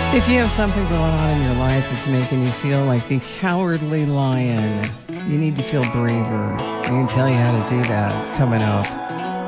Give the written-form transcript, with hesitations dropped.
If you have something going on in your life that's making you feel like the cowardly lion, you need to feel braver. I can tell you how to do that coming up.